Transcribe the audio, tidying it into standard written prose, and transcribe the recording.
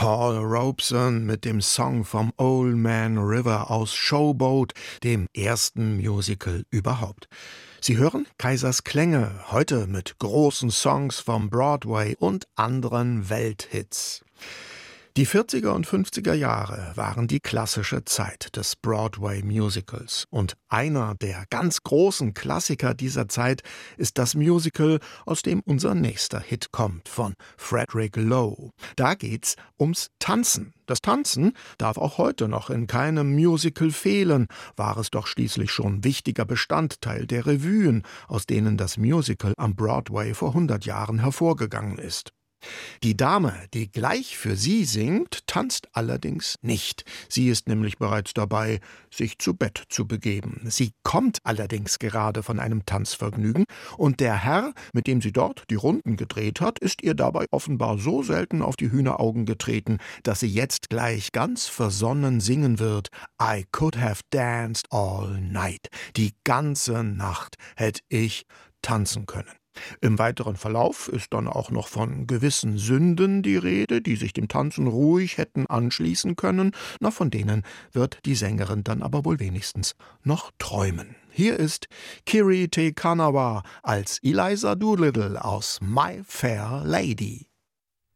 Paul Robeson mit dem Song vom Old Man River aus Showboat, dem ersten Musical überhaupt. Sie hören Kaisers Klänge, heute mit großen Songs vom Broadway und anderen Welthits. Die 40er und 50er Jahre waren die klassische Zeit des Broadway-Musicals. Und einer der ganz großen Klassiker dieser Zeit ist das Musical, aus dem unser nächster Hit kommt, von Frederick Loewe. Da geht's ums Tanzen. Das Tanzen darf auch heute noch in keinem Musical fehlen, war es doch schließlich schon wichtiger Bestandteil der Revuen, aus denen das Musical am Broadway vor 100 Jahren hervorgegangen ist. Die Dame, die gleich für sie singt, tanzt allerdings nicht. Sie ist nämlich bereits dabei, sich zu Bett zu begeben. Sie kommt allerdings gerade von einem Tanzvergnügen und der Herr, mit dem sie dort die Runden gedreht hat, ist ihr dabei offenbar so selten auf die Hühneraugen getreten, dass sie jetzt gleich ganz versonnen singen wird: I could have danced all night. Die ganze Nacht hätte ich tanzen können. Im weiteren Verlauf ist dann auch noch von gewissen Sünden die Rede, die sich dem Tanzen ruhig hätten anschließen können. Na, von denen wird die Sängerin dann aber wohl wenigstens noch träumen. Hier ist Kiri Te Kanawa als Eliza Doolittle aus My Fair Lady.